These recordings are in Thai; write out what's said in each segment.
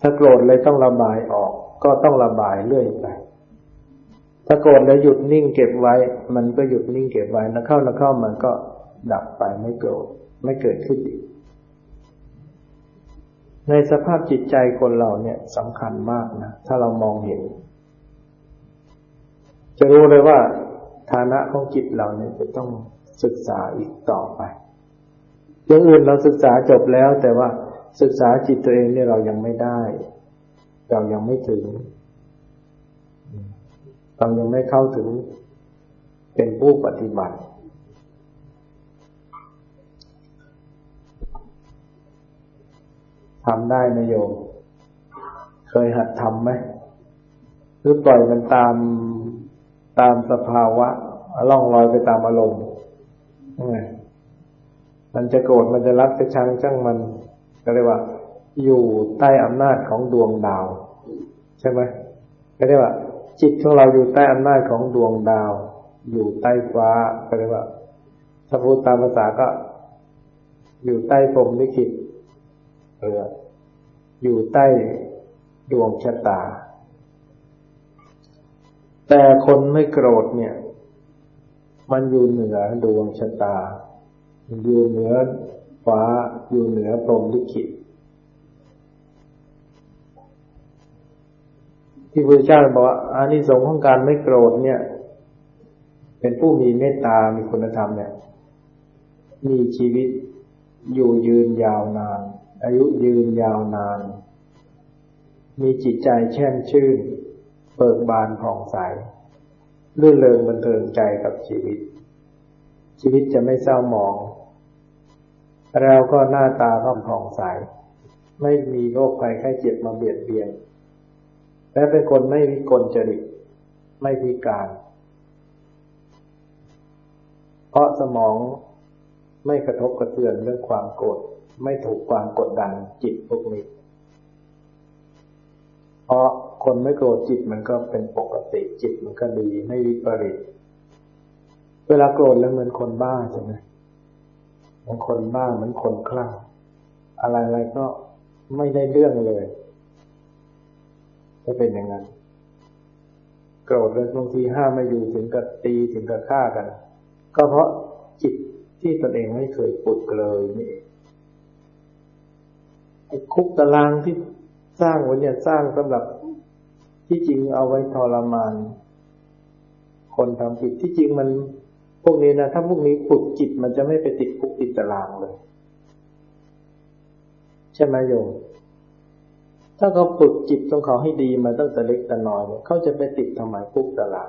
ถ้าโกรธเลยต้องระบายออกก็ต้องระบายเรื่อยไปถ้าโกรธแล้วหยุดนิ่งเก็บไว้มันก็หยุดนิ่งเก็บไว้แล้วเข้ามันก็ดับไปไม่โกรธไม่เกิดขึ้นอีกในสภาพจิตใจคนเราเนี่ยสำคัญมากนะถ้าเรามองเห็นจะรู้เลยว่าฐานะของจิตเราเนี่ยจะต้องศึกษาอีกต่อไปอย่างอื่นเราศึกษาจบแล้วแต่ว่าศึกษาจิตตัวเองเนี่ยเรายังไม่ได้เรายังไม่ถึงเรายังไม่เข้าถึงเป็นผู้ปฏิบัติทำได้ไหมโยมเคยหัดทำไหมหรือปล่อยมันตามสภาวะล่องลอยไปตามอารมณ์มันจะโกรธมันจะรักจะชังช่างมันก็เรียกว่าอยู่ใต้อำนาจของดวงดาวใช่ไหมก็เรียกว่าจิตของเราอยู่ใต้อำนาจของดวงดาวอยู่ใต้ฟ้าก็เรียกว่าถ้าพูดตามภาษาก็อยู่ใต้พรหมลิขิตอยู่ใต้ดวงชะตาแต่คนไม่โกรธเนี่ยมันอยู่เหนือดวงชะตาอยู่เหนือฟ้าอยู่เหนือพรหมลิขิตที่พระพุทธเจ้าบอกว่าอานิสงส์ของการไม่โกรธเนี่ยเป็นผู้มีเมตตามีคุณธรรมเนี่ยมีชีวิตอยู่ยืนยาวนานอายุยืนยาวนานมีจิตใจแช่มชื่นเบิกบานผ่องใสรื่นเริงบันเทิงใจกับชีวิตจะไม่เศร้าหมองเราก็หน้าตาผ่องใสไม่มีโรคภัยไข้เจ็บมาเบียดเบียนและเป็นคนไม่วิกลจริตไม่พิการเพราะสมองไม่กระทบกระเทือนเรื่องความโกรธไม่ถูกความกดดันจิตพวกนี้เพราะคนไม่โกรธจิตมันก็เป็นปกติจิตมันก็ดีไม่วิปริตเวลาโกรธแล้วเหมือนคนบ้าใช่ไหมเหมือนคนบ้าเหมือนคนคลั่งอะไรๆก็ไม่ได้เรื่องเลยก็เป็นอย่างนั้นโกรธแล้วบางทีห้ามไม่อยู่ถึงกับตีถึงกับฆ่ากันก็เพราะจิตที่ตนเองไม่เคยปลุกเลยนี่ไอ้คุกตารางที่สร้างไว้เนี่ยสร้างสำหรับที่จริงเอาไว้ทรมานคนทำผิดที่จริงมันพวกนี้นะถ้าพวกนี้ฝึกจิตมันจะไม่ไปติดคุกติดตารางเลยใช่ไหมโยมถ้าเขาฝึกจิตของเขาให้ดีมาตั้งแต่เล็กแต่น้อยเนี่ยเขาจะไปติดทำไมคุกตาราง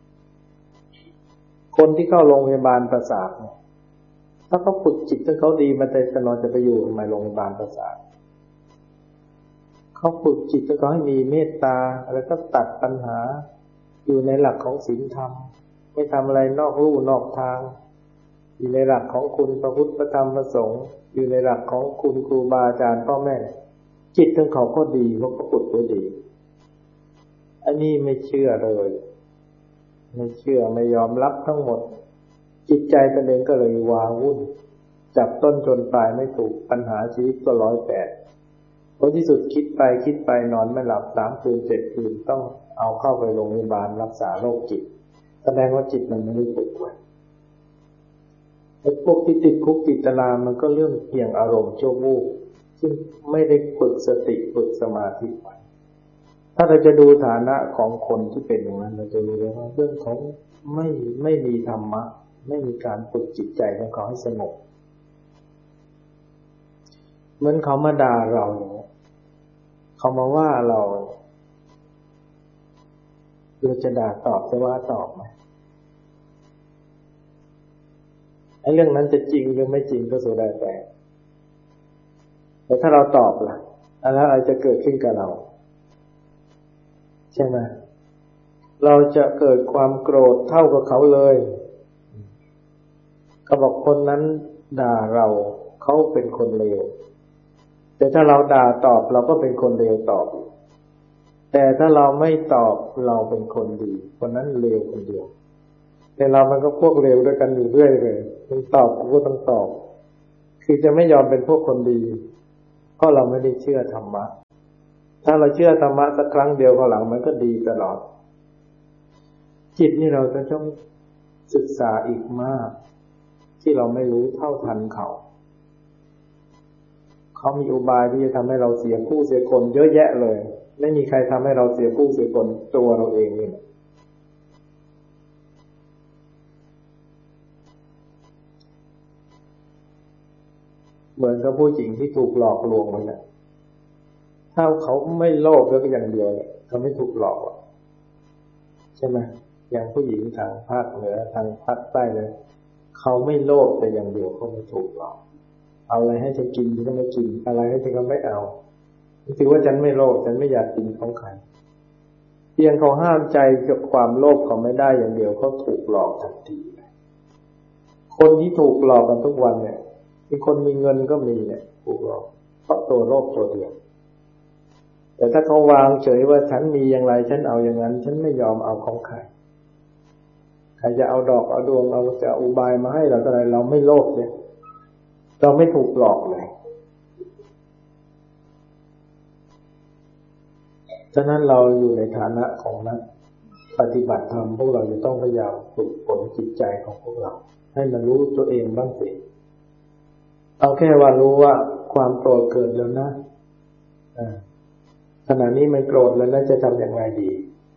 คนที่เข้าโรงพยาบาลประสาทเนี่ยถ้าเขาฝึกจิตของเขาดีมาแต่น้อยจะไปอยู่ทำไมโรงพยาบาลประสาทเขาฝึกจิตของเขาให้มีเมตตาแล้วก็ตัดปัญหาอยู่ในหลักของศีลธรรมไม่ทำอะไรนอกลู่นอกทางอยู่ในหลักของคุณพระพุทธพระธรรมพระสงฆ์อยู่ในหลักของคุณครูบาอาจารย์พ่อแม่จิตของเขาก็ดีเขาก็ฝึกไว้ดีอันนี้ไม่เชื่อเลยไม่เชื่อไม่ยอมรับทั้งหมดจิตใจตนเองก็เลยวาวุ่นจับต้นชนปลายไม่ถูกปัญหาชีวิตก็108ผลที่สุดคิดไปนอนไม่หลับ3 คืน 7 คืนต้องเอาเข้าไปโรงพยาบาลรักษาโรคจิตแสดงว่าจิตมันไม่ได้ฝึกไว้ไอ้พวกที่ติดคุกติดตารางมันก็เรื่องเพียงอารมณ์ชั่ววูบซึ่งไม่ได้ฝึกสติฝึกสมาธิไว้ถ้าเราจะดูฐานะของคนที่เป็นอย่างนั้นเราจะรู้เลยว่าเรื่องของไม่มีธรรมะไม่มีการฝึกจิตใจของเขาให้สงบเหมือนเขามาด่าเราเขามาว่าเราจะด่าตอบจะว่าตอบไหมไอ้เรื่องนั้นจะจริงหรือไม่จริงก็สุดแต่ถ้าเราตอบล่ะแล้วอะไรจะเกิดขึ้นกับเราใช่ไหมเราจะเกิดความโกรธเท่ากับเขาเลยเขาบอกคนนั้นด่าเราเขาเป็นคนเลวแต่ถ้าเราด่าตอบเราก็เป็นคนเลวตอบแต่ถ้าเราไม่ตอบเราเป็นคนดีคนนั้นเลวคนเดียวแต่เรามันก็พวกเลวด้วยกันอยู่เรื่อยเลยมึงตอบกูก็ต้องตอบคือจะไม่ยอมเป็นพวกคนดีเพราะเราไม่ได้เชื่อธรรมะถ้าเราเชื่อธรรมะสักครั้งเดียวก็หลังมันก็ดีตลอดจิตนี่เราจะต้องศึกษาอีกมากที่เราไม่รู้เท่าทันเขามีอุบายที่จะทำให้เราเสียผู้เสียคนเยอะแยะเลยไม่มีใครทำให้เราเสียผู้เสียคนตัวเราเองนี่เหมือนกับผู้หญิงที่ถูกหลอกลวงมันน่ะถ้าเขาไม่โลภแล้วก็อย่างเดียวเนี่ยเขาไม่ถูกหลอกใช่ไหมอย่างผู้หญิงทางภาคเหนือทางภาคใต้เลยเขาไม่โลภแต่อย่างเดียวเขาไม่ถูกหลอกเอาอะไรให้ฉันกินฉันก็ไม่กินอะไรให้ฉันก็ไม่เอาถือว่าฉันไม่โลภฉันไม่อยากกินของใครเพียงเขาห้ามใจกับความโลภเขาไม่ได้อย่างเดียวเขาถูกหลอกทันทีคนที่ถูกหลอกกันทุกวันเนี่ยมีคนมีเงินก็มีเนี่ยถูกหลอกเพราะตัวโลภตัวเดียวแต่ถ้าเขาวางเฉยว่าฉันมีอย่างไรฉันเอาอย่างนั้นฉันไม่ยอมเอาของใครใครจะเอาดอกเอาดวงเอาจะอุบายมาให้เราอะไรเราไม่โลภเนี่ยเราไม่ถูกหลอกเลยฉะนั้นเราอยู่ในฐานะของนักปฏิบัติธรรมพวกเราจะต้องพยายามฝึกฝนจิตใจของพวกเราให้มันรู้ตัวเองบ้างสิเอาแค่ว่ารู้ว่าความโกรธเกิดแล้วนะขณะนี้มันโกรธแล้วนะจะทำอย่างไรดี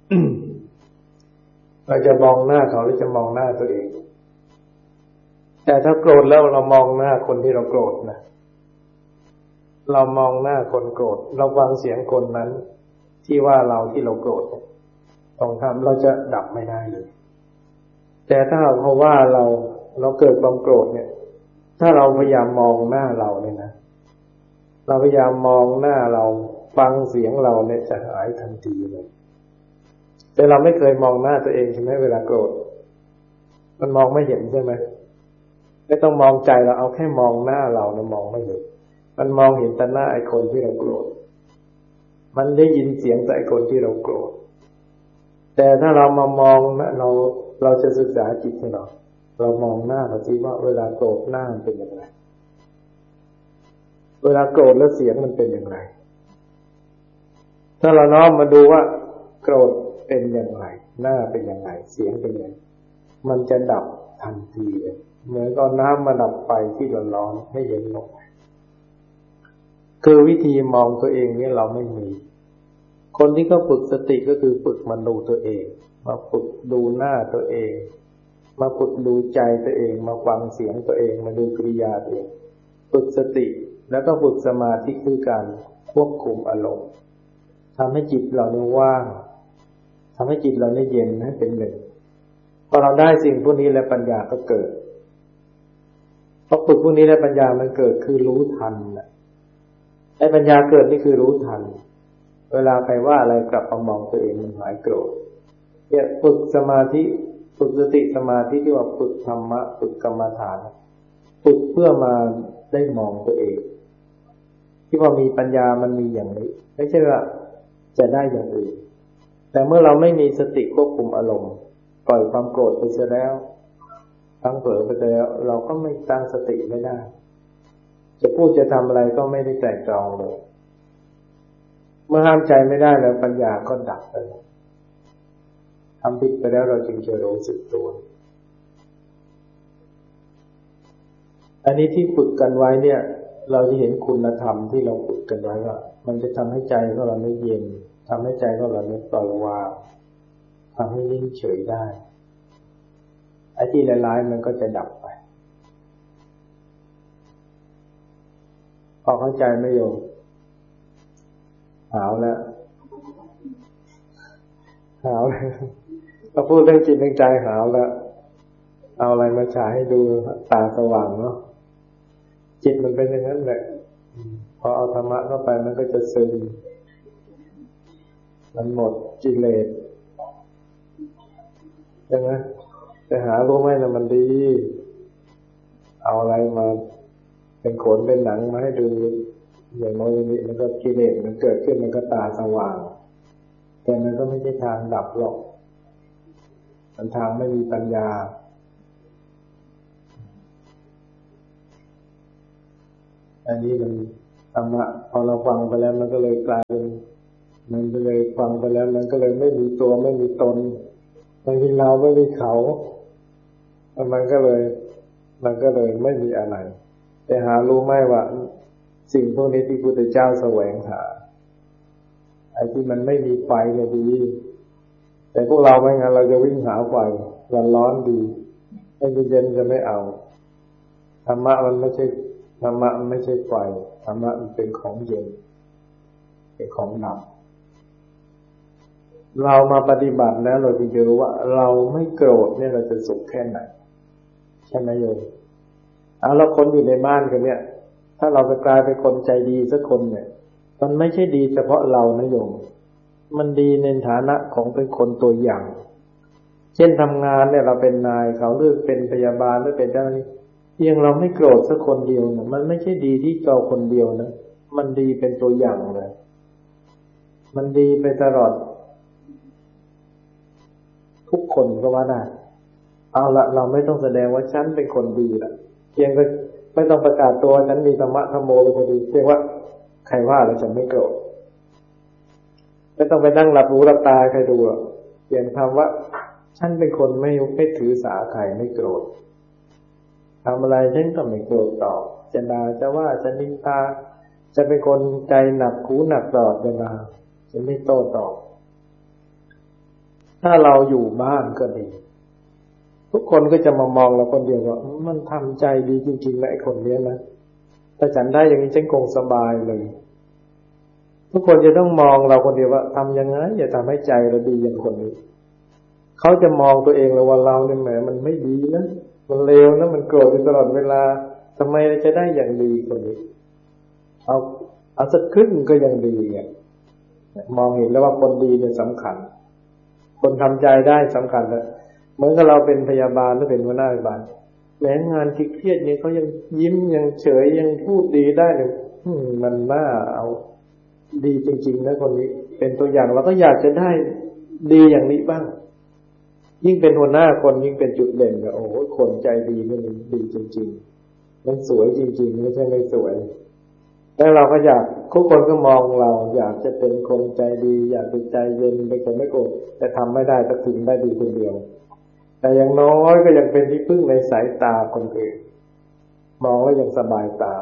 เราจะมองหน้าเขาหรือจะมองหน้าตัวเองแต่ถ้าโกรธแล้วเรามองหน้าคนที่เราโกรธนะเรามองหน้าคนโกรธเราฟังเสียงคนนั้นที่ว่าเราที่เราโกรธต้องทำเราจะดับไม่ได้เลยแต่ถ้าเขาว่าเราเกิดความโกรธเนี่ยถ้าเราพยายามมองหน้าเราเนี่ยนะเราพยายามมองหน้าเราฟังเสียงเราเนี่ยจะหายทันทีเลยแต่เราไม่เคยมองหน้าตัวเองใช่ไหมเวลาโกรธมันมองไม่เห็นใช่ไหมไม่ต้องมองใจเราเอาแค่มองหน้าเราเนี่ยมองไม่เห็นมันมองเห็นแต่หน้าไอ้คนที่เราโกรธมันได้ยินเสียงแต่ไอ้คนที่เราโกรธแต่ถ้าเรามามองนะเราจะศึกษาจิตของเรามองหน้าเราสิว่าเวลาโกรธหน้ามันเป็นอย่างไรเวลาโกรธแล้วเสียงมันเป็นอย่างไรถ้าเราน้อมมาดูว่าโกรธเป็นอย่างไรหน้าเป็นอย่างไรเสียงเป็นอย่างไรมันจะดับทันทีเลยเหมือนกับน้ำมาดับไฟที่ร้อนๆให้เย็นลงคือวิธีมองตัวเองนี่เราไม่มีคนที่เขาฝึกสติก็คือฝึกมาดูตัวเองมาฝึกดูหน้าตัวเองมาฝึกดูใจตัวเองมาฟังเสียงตัวเองมาดูกิริยาตัวเองฝึกสติแล้วก็ฝึกสมาธิคือการควบคุมอารมณ์ทำให้จิตเราเนี่ยว่างทำให้จิตเราเนี่ยเย็นให้เป็นหนึ่งพอเราได้สิ่งพวกนี้แล้วปัญญาก็เกิดพอฝึกพวกนี้แล้วปัญญามันเกิดคือรู้ทันไอ้ปัญญาเกิดนี่คือรู้ทันเวลาใครว่าอะไรกลับมามองตัวเองมันหายโกรธเนี่ยฝึกสมาธิฝึกสติสมาธิที่ว่าฝึกธรรมะฝึกกรรมฐานฝึกเพื่อมาได้มองตัวเองที่ว่ามีปัญญามันมีอย่างนี้ไม่ใช่ว่าจะได้อย่างอื่นแต่เมื่อเราไม่มีสติควบคุมอารมณ์ปล่อยความโกรธไปเสียแล้วตั้งเผลอไปแล้วเราก็ไม่ตั้งสติไม่ได้จะพูดจะทำอะไรก็ไม่ได้ไตร่ตรองเลยเมื่อห้ามใจไม่ได้แล้วปัญญาก็ดับไปทำผิดไปแล้วเราจึงจะรู้สึกตัวอันนี้ที่ฝึกกันไว้เนี่ยเราจะเห็นคุณธรรมที่เราฝึกกันไว้ว่ามันจะทำให้ใจของเราไม่เย็นทำให้ใจของเราไม่ปล่อยวางทำให้นิ่งเฉยได้ไอ้ที่ร้ายๆมันก็จะดับไปพอเข้าใจไม่โยมหาวแล้วก็พูดเรื่องจิตเรื่องใจหาวแล้วเอาอะไรมาฉายให้ดูตาสว่างเนาะจิตมันเป็นอย่างนั้นแหละพอเอาธรรมะเข้าไปมันก็จะซึมมันหมดกิเลสใช่ไหมแต่หารู้ไหมนะมันดีเอาอะไรมาเป็นขนเป็นหนังมาให้ดูอย่างน้อยนี้มันก็กิเลสมันเกิดขึ้นมันก็ตาสว่างแต่มันก็ไม่ใช่ทางดับหรอกมันทางไม่มีปัญญาอันนี้มันธรรมะพอเราฟังไปแล้วมันก็เลยกลายเป็นมันก็เลยฟังไปแล้วมันก็เลยไม่มีตัวไม่มีตนไม่มีเราไม่มีเขามันก็เลยไม่มีอะไรแต่หารู้ไหมว่าสิ่งพวกนี้ที่พุทธเจ้าแสวงหาไอ้ที่มันไม่มีไฟเนี่ยดีแต่พวกเราไม่งั้นเราจะวิ่งหาไฟร้อนดีไอ้เย็นจะไม่เอาธรรมะมันไม่ใช่ไฟธรรมะมันเป็นของเย็นเป็นของหนักเรามาปฏิบัติแล้วเราจะรู้ว่าเราไม่โกรธเนี่ยเราจะสุขแค่ไหนใช่ไหมโยมเอาเราคนอยู่ในบ้านกันเนี่ยถ้าเราไปกลายเป็นคนใจดีสักคนเนี่ยมันไม่ใช่ดีเฉพาะเรานะโยมมันดีในฐานะของเป็นคนตัวอย่างเช่นทำงานเนี่ยเราเป็นนายเขาหรือเป็นพยาบาลหรือเป็นเจ้าหน้าที่เพียงเราไม่โกรธสักคนเดียวเนี่ยมันไม่ใช่ดีที่เราคนเดียวนะมันดีเป็นตัวอย่างเลยมันดีไปตลอดทุกคนก็ว่าได้เอาละเราไม่ต้องแสดงว่าฉันเป็นคนดีละเพียงก็ไม่ต้องประกาศตัวฉันมีธรรมะธรรมโมเป็นคนดีเพียงว่าใครว่าแล้วฉันไม่โกรธไม่ต้องไปนั่งหลับหูหลับตาใครดูเพียงทำว่าฉันเป็นคนไม่ถือสาใครไม่โกรธทำอะไรฉันก็ไม่โกรธตอบจะด่าจะว่าจะนินทาจะเป็นคนใจหนักหูหนักตอบจะมาจะไม่โต้ตอบถ้าเราอยู่บ้านก็ดีทุกคนก็จะมามองเราคนเดียวว่ามันทำใจดีจริงๆนะไอ้คนนี้นะถ้าฉันได้อย่างนี้ฉันคงสบายเลยทุกคนจะต้องมองเราคนเดียวว่าทำยังไงอย่าทำให้ใจเราดีอย่างคนนี้เขาจะมองตัวเองเลยว่าเราเนี่ยแหมมันไม่ดีนะมันเลวนะมันโกรธอยู่ตลอดเวลาทำไมจะได้อย่างดีคนนี้เอาสักครึ่งก็ยังดีอ่ะมองเห็นแล้วว่าคนดีเนี่ยสำคัญคนทำใจได้สำคัญแล้วเหมือนกับเราเป็นพยาบาลหรือเป็นหัวหน้าพยาบาลแม้งานที่เครียดเนี่ยเขายังยิ้มยังเฉยยังพูดดีได้เลยมันน่าเอาดีจริงๆนะคนนี้เป็นตัวอย่างเราก็อยากจะได้ดีอย่างนี้บ้างยิ่งเป็นหัวหน้าคนยิ่งเป็นจุดเด่นก็โอ้โหคนใจดีนี่มันดีจริงๆมันสวยจริงๆไม่ใช่ไม่สวยแล้วเราก็อยากทุกคนก็มองเราอยากจะเป็นคนใจดีอยากเป็นใจเย็นเป็นคนไม่โกรธแต่ทำไม่ได้ก็ถึงได้ดีคนเดียวแต่อย่างน้อยก็ยังเป็นที่พึ่งในสายตาคนอื่นมองแล้วยังสบายตา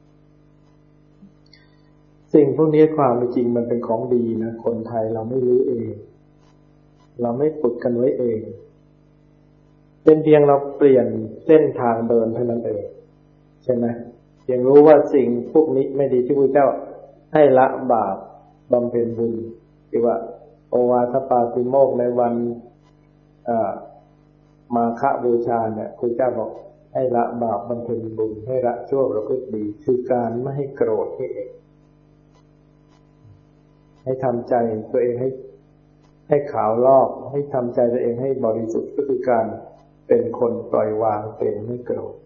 สิ่งพวกนี้ความเป็นจริงมันเป็นของดีนะคนไทยเราไม่รู้เองเราไม่ฝึกกันไว้เองเป็นเพียงเราเปลี่ยนเส้นทางเดินเท่านั้นเองใช่ไหมเพียงรู้ว่าสิ่งพวกนี้ไม่ดีที่พระเจ้าให้ละบาปบำเพ็ญบุญที่ว่าโอวาทปาติโมกข์ในวันมาฆบูชาเนี่ยพระเจ้าบอกให้ละบาปบำเพ็ญบุญให้ละชั่วประพฤติดีคือการไม่ให้โกรธนี่เองให้ทำใจตัวเองให้ขาวลอกให้ทำใจตัวเองให้บริสุทธิ์ก็คือการเป็นคนปล่อยวางเป็นไม่โกรธ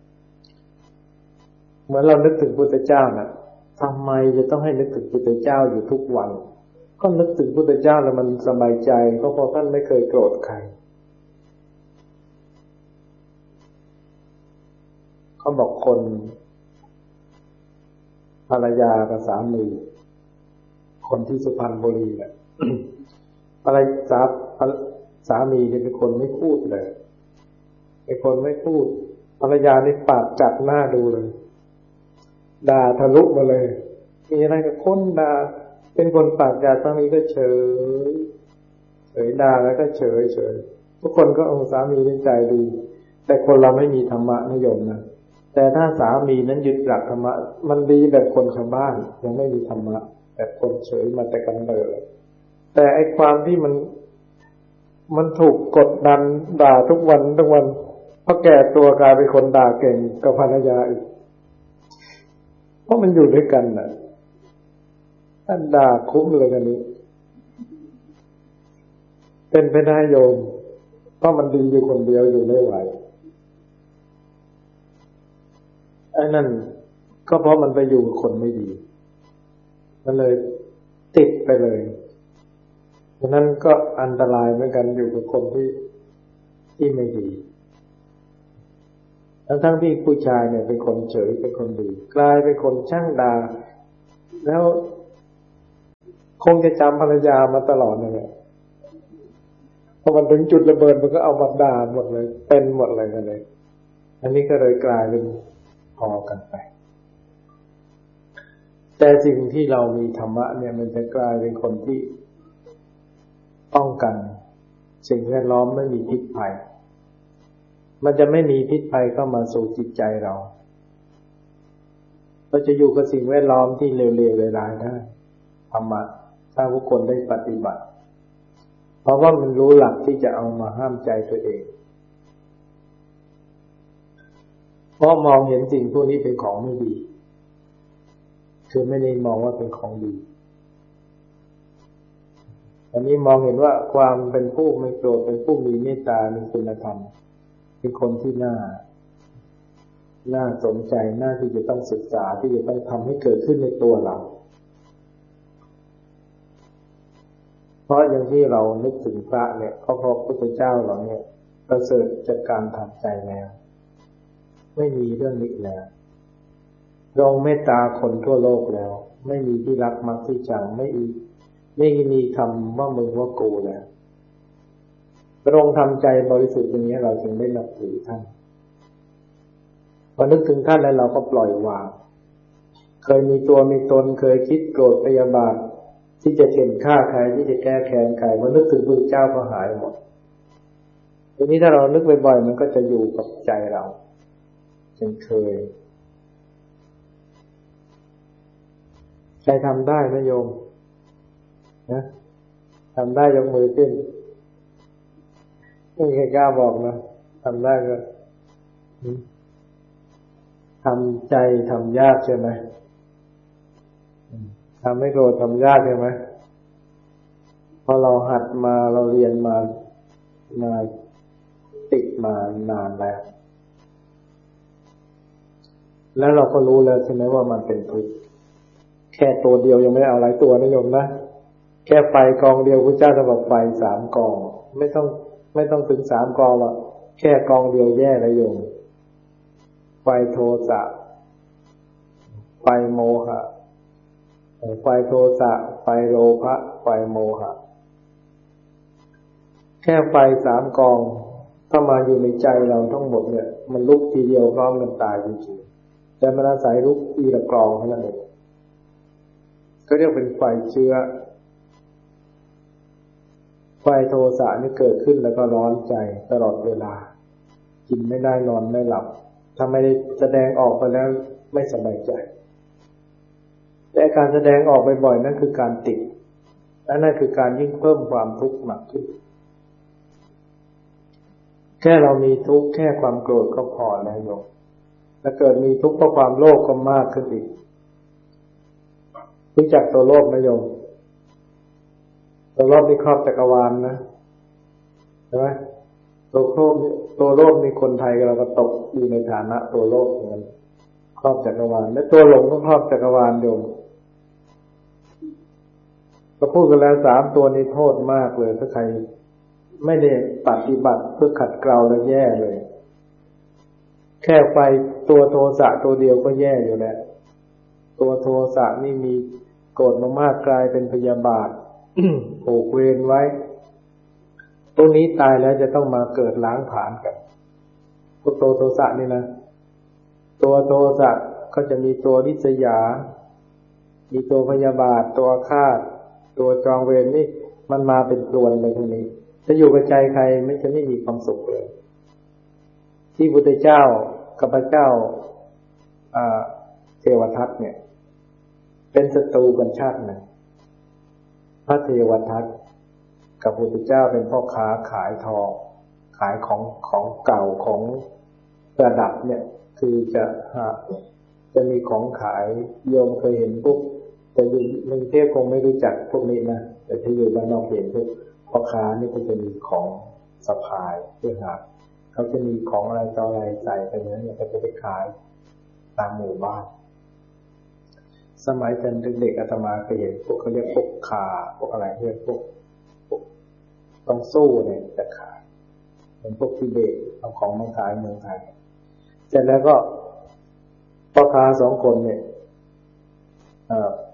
เหมือนเรานึกถึงพุทธเจ้าน่ะทำไมจะต้องให้นึกถึงพุทธเจ้าอยู่ทุกวันก็นึกถึงพุทธเจ้าแล้วมันสบายใจก็เพราะท่านไม่เคยโกรธใครเขาบอกคนภรรยากับสามีคนที่สุพรรณบุรีเนี่ย สามีเนี่ยเป็นคนไม่พูดเลยเป็นคนไม่พูดภรรยานี่ปากจัดหน้าดูเลยด่าทะลุมาเลยมีอะไรก็ค้นด่าเป็นคนปากจัดสามีก็เฉยด่าแล้วก็เฉยทุกคนก็สามีนี่ใจดีแต่คนเราไม่มีธรรมะนิยมนะแต่ถ้าสามีนั้นยึดหลักธรรมะมันดีแบบคนชาวบ้านยังไม่มีธรรมะแบบคนเฉยมาแต่กำเนิดแต่ไอ้ความที่มันถูกกดดันด่าทุกวันพอแก่ตัวกลายเป็นคนด่าเก่งกับภรรยาอีกเพราะมันอยู่ด้วยกันน่ะท่านด่าคุ้มเลยกันนี้เป็นไปได้โยมเพราะมันดีอยู่คนเดียวอยู่ไม่ไหวไอ้นั่นก็เพราะมันไปอยู่กับคนไม่ดีมันเลยติดไปเลยฉะนั้นก็อันตรายเหมือนกันอยู่กับคนที่ไม่ดีทั้งที่ผู้ชายเนี่ยเป็นคนเฉยเป็นคนดีกลายเป็นคนช่างด่าแล้วคงจะจำภรรยามาตลอดเลยพอมันถึงจุดระเบิดมันก็เอามาด่าหมดเลยเป็นหมดเลยกันเลยอันนี้ก็เลยกลายเป็นพอกันไปแต่สิ่งที่เรามีธรรมะเนี่ยมันจะกลายเป็นคนที่ป้องกันสิ่งแวดล้อมไม่มีพิษภัยมันจะไม่มีพิษภัยเข้ามาสู่จิตใจเราจะอยู่กับสิ่งแวดล้อมที่เลวๆร้ายๆได้ธรรมะถ้าผู้คนได้ปฏิบัติเพราะว่ามันรู้หลักที่จะเอามาห้ามใจตัวเองเพราะมองเห็นสิ่งพวกนี้เป็นของไม่ดีคือไม่ได้มองว่าเป็นของดีอันนี้มองเห็นว่าความเป็นผู้ไม่โกรธเป็นผู้มีเมตตาเป็นคุณธรรมเป็นคนที่น่าสนใจน่าที่จะต้องศึกษาที่จะต้องทำให้เกิดขึ้นในตัวเราเพราะอย่างที่เรานึกถึงพระเนี่ยพระพุทธเจ้าเราเนี่ยประเสริฐจากการทำใจแล้วไม่มีเรื่องนี้แล้วทรงเมตตาคนทั่วโลกแล้วไม่มีที่รักมักที่ชังไม่มีคำว่ามึงว่ากูแล้วพระองค์ทำใจบริสุทธิ์อย่างนี้เราจึงได้นับถือท่านพอนึกถึงท่านแล้วเราก็ปล่อยวางเคยมีตัวมีตนเคยคิดโกรธพยาบาทที่จะเข็นฆ่าใครที่จะแก้แค้นใครพอนึกถึงพระเจ้าก็หายหมดทีนี้ถ้าเรานึกบ่อยๆมันก็จะอยู่กับใจเราจนเคยใครทำได้ไหมโยมนะทำได้ยกมือขึ้นไม่มีใครกล้าบอกนะทำได้ก็ทำใจทำยากใช่ไหมทำให้โกรธทำยากใช่ไหมพอเราหัดมาเราเรียนมาติดมานานแล้วเราก็รู้แล้วใช่ไหมว่ามันเป็นทุกข์แค่ตัวเดียวยังไม่เอาหลายตัวนะโยมนะแค่ไฟกองเดียวพระเจ้าจะบอกไฟ3 กองไม่ต้องถึง3 กองหรอกแค่กองเดียวแย่แล้วโยมไฟโทสะไฟโมหะไฟโทสะไฟโลภะไฟโมหะแค่ไฟ3 กองถ้ามาอยู่ในใจเราทั้งหมดเนี่ยมันลุกทีเดียวพร้อมกันตายจริงๆแต่มันอาศัยลุกทีละกองเท่านั้นเองก็เรียกเป็นไฟเชื้อไฟโทสะนี่เกิดขึ้นแล้วก็ร้อนใจตลอดเวลากินไม่ได้นอนไม่หลับถ้าไม่ได้แสดงออกไปแล้วไม่สบายใจแต่การแสดงออกบ่อยๆนั่นคือการติดและนั่นคือการยิ่งเพิ่มความทุกข์มากขึ้นแค่เรามีทุกข์แค่ความโกรธก็พอแล้วโยมถ้าเกิดมีทุกข์เพราะความโลภก็มากขึ้นอีกรู้จักตัวโลภไหมโยมตัวโลภนี่ครอบจักรวาลนะใช่ไหมตัวโลภนี่คนไทยเราก็ตกอยู่ในฐานะตัวโลภเหมือนกันครอบจักรวาลและตัวหลงก็ครอบจักรวาลโยมก็พูดกันแล้ว3 ตัวนี้โทษมากเลยถ้าใครไม่ได้ปฏิบัติเพื่อขัดเกลาแล้วแย่เลยแค่ไฟตัวโทสะตัวเดียวก็แย่อยู่แล้วตัวโทสะนี่มีโกรธมากๆกลายเป็นพยาบาท ผูกเวรไว้ตัวนี้ตายแล้วจะต้องมาเกิดล้างผลาญกันพวกตัวโทสะนี่นะตัวโทสะก็จะมีตัวริษยามีตัวพยาบาทตัวฆาตตัวจองเวรนี่มันมาเป็นรวนเลยพวกนี้จะอยู่กับใจใครไม่มีความสุขเลยที่พุทธเจ้ากับพระเจ้าเทวทัตเนี่ยเป็นศัตรูกันชาติหนึ่งพระเทวทัตกับพุทธเจ้าเป็นพ่อค้าขายทองขายของเก่าของประดับเนี่ยคือจะมีของขายโยมเคยเห็นพวกแต่อยู่ในกรุงเทพคงไม่รู้จักพวกนี้นะแต่ที่อยู่บ้านนอกเห็นพวกพ่อค้านี่ก็จะมีของสะพายเพื่อหาเขาจะมีของอะไรต่ออะไรใส่ไปเนี่ยก็จะไปขายตามหมู่บ้านสมัยเป็นเด็กๆอาตมาเคยเห็นพวกเขาเรียกพวกขาพวกอะไรเรียกพวกต้องสู้เนี่ยจะขายเป็นพวกทิเบตเอาของมาขายเมืองไทยเสร็จแล้วก็พ่อค้า2 คนเนี่ย